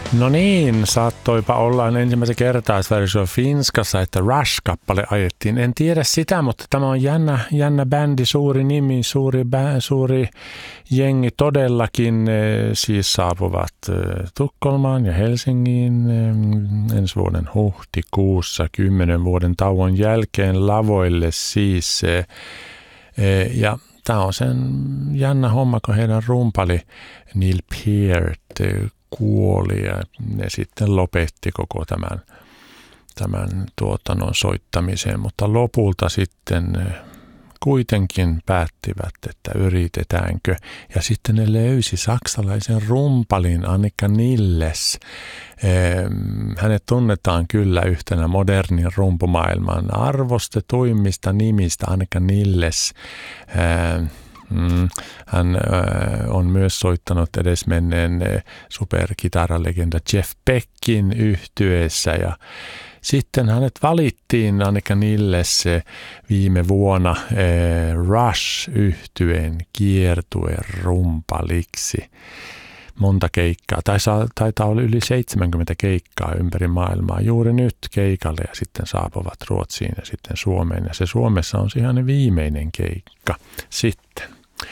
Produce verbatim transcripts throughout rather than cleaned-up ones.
No niin, saattoipa olla ensimmäisen kertaisversio Finskassa, että Rush-kappale ajettiin. En tiedä sitä, mutta tämä on jännä, jännä bändi, suuri nimi, suuri, bä, suuri jengi todellakin. Siis saapuvat Tukholmaan ja Helsingiin ensi vuoden huhtikuussa kymmenen vuoden tauon jälkeen lavoille siis. Ja tämä on sen jännä homma, kun heidän rumpali Neil Peart kuoli ja ne sitten lopetti koko tämän, tämän tuotannon soittamiseen, mutta lopulta sitten kuitenkin päättivät, että yritetäänkö. Ja sitten ne löysi saksalaisen rumpalin Annika Nilles. Hänet tunnetaan kyllä yhtenä modernin rumpumaailman arvostetuimmista nimistä, Annika Nilles. Hän on myös soittanut edesmenneen superkitaralegenda Jeff Beckin yhtyeessä ja sitten hänet valittiin Annika Nilles viime vuonna Rush-yhtyeen kiertueen rumpaliksi. Monta keikkaa, tai taitaa olla yli seitsemänkymmentä keikkaa ympäri maailmaa juuri nyt keikalle ja sitten saapuvat Ruotsiin ja sitten Suomeen. Ja se Suomessa on ihan viimeinen keikka sitten.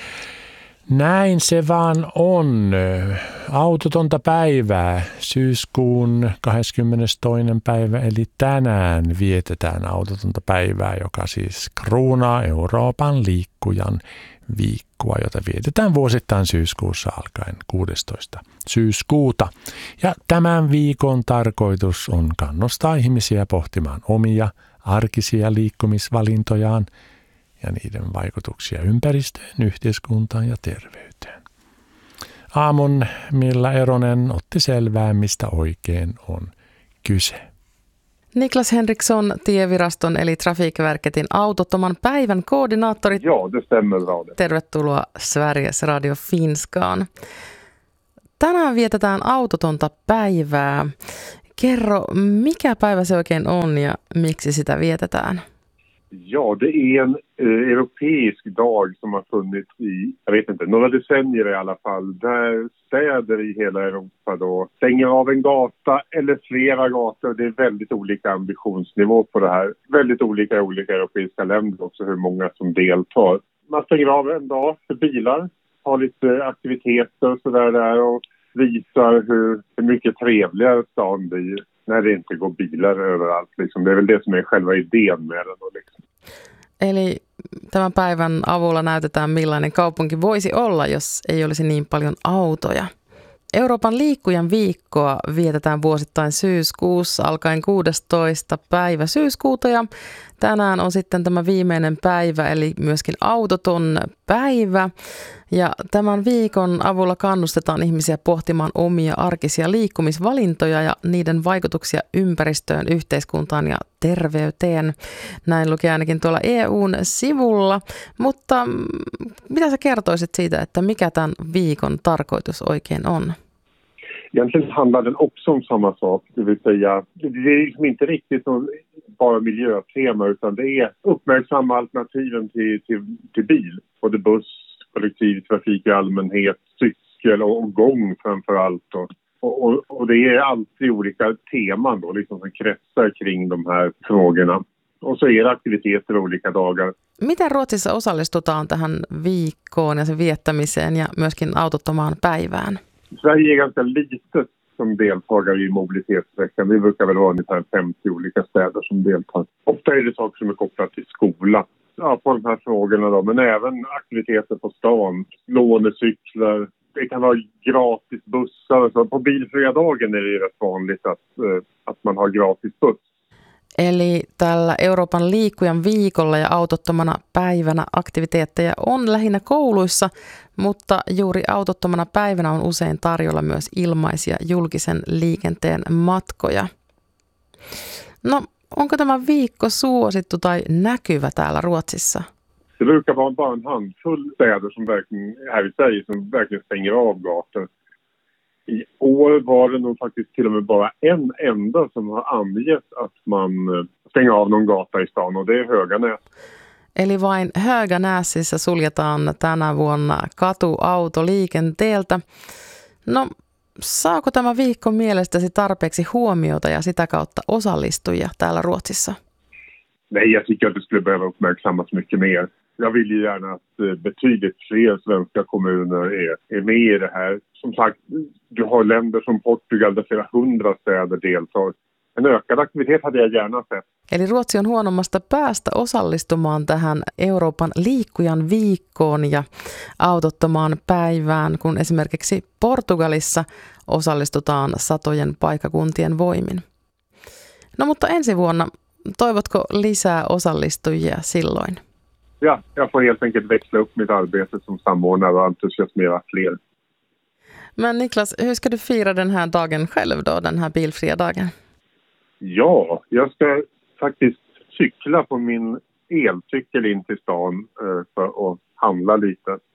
Näin se vaan on. Autotonta päivää, syyskuun kahdeskymmenestoinen päivä, eli tänään vietetään autotonta päivää, joka siis kruunaa Euroopan liikkujan viikkoa, jota vietetään vuosittain syyskuussa alkaen kuudestoista syyskuuta. Ja tämän viikon tarkoitus on kannustaa ihmisiä pohtimaan omia arkisia liikkumisvalintojaan ja niiden vaikutuksia ympäristöön, yhteiskuntaan ja terveyteen. Aamun Milla Eronen otti selvää, mistä oikein on kyse. Niklas Henriksson, Tieviraston eli Trafikverketin autottoman päivän koordinaattori. Joo, det stämmer bra. Tervetuloa Sveriges Radio Finskaan. Tänään vietetään autotonta päivää. Kerro, mikä päivä se oikein on ja miksi sitä vietetään? Ja, det är en eh, europeisk dag som har funnits i, jag vet inte, några decennier i alla fall, där städer i hela Europa då stänger av en gata eller flera gator. Det är väldigt olika ambitionsnivå på det här. Väldigt olika i olika europeiska länder också hur många som deltar. Man stänger av en dag för bilar, har lite aktiviteter och sådär där och visar hur, hur mycket trevligare stan blir när det inte går bilar överallt. Liksom. Det är väl det som är själva idén med den. Liksom. Eli tämän päivän avulla näytetään, millainen kaupunki voisi olla, jos ei olisi niin paljon autoja. Euroopan liikkujan viikkoa vietetään vuosittain syyskuussa alkaen kuudestoista päivä syyskuuta ja tänään on sitten tämä viimeinen päivä eli myöskin autoton päivä. Ja tämän viikon avulla kannustetaan ihmisiä pohtimaan omia arkisia liikkumisvalintoja ja niiden vaikutuksia ympäristöön, yhteiskuntaan ja terveyteen. Näin lukee ainakin tuolla E U:n sivulla, mutta mitä sä kertoisit siitä, että mikä tämän viikon tarkoitus oikein on? Egentligen handlar den också om samma sak, det vill säga det är liksom inte riktigt bara miljötema utan det är uppmärksamma alternativen till, till, till bil, både buss, kollektivtrafik i allmänhet, cykel och, och gång framför allt. Och, och, och det är alltid olika teman då, liksom som kretsar kring de här frågorna. Och så är det aktiviteter olika dagar. Miten Ruotsissa osallistutaan tähän viikkoon ja sen viettämiseen ja myöskin autottomaan päivään? Sverige är ganska litet som deltagare i mobilitetsveckan. Vi brukar väl vara ungefär femtio olika städer som deltar. Ofta är det saker som är kopplat till skola. Ja, på de här frågorna då. Men även aktiviteter på stan. Lånecyklar. Det kan vara gratis bussar. Så på bilfria dagen är det rätt vanligt att, att man har gratis buss. Eli tällä Euroopan liikkujan viikolla ja autottomana päivänä aktiviteetteja on lähinnä kouluissa, mutta juuri autottomana päivänä on usein tarjolla myös ilmaisia julkisen liikenteen matkoja. No, onko tämä viikko suosittu tai näkyvä täällä Ruotsissa? Det brukar vara bara en handfull städer som verkligen, här i Sverige, som verkligen stänger av gator. I år var det nog faktiskt till och med bara en enda som har angett att man stänger av någon gata i stan och det är Höganäs. Eli vain Höganäsissä suljetaan tänä vuonna katuautoliikenteeltä. No, saako tämä viikko mielestäsi tarpeeksi huomiota ja sitä kautta osallistujia täällä Ruotsissa? Nej, jag tycker att det skulle behöva uppmärksammas mycket mer. Jag vill ju gärna att betydligt fler svenska kommuner är, är med i det här. Som sagt, du har länder som Portugal där flera hundra städer deltar. En ökad aktivitet hade jag gärna sett. Eli Ruotsi on huonommasta päästä osallistumaan tähän Euroopan liikkujan viikkoon ja autottomaan päivään, kun esimerkiksi Portugalissa osallistutaan satojen paikkakuntien voimin. No mutta ensi vuonna, toivotko lisää osallistujia silloin? Ja, jag får helt enkelt växla upp mitt arbete som samordnare och entusiasmera fler. Men Niklas, hur ska du fira den här dagen själv då, den här bilfria dagen? Ja, jag ska faktiskt cykla på min elcykel in till stan för att handla lite.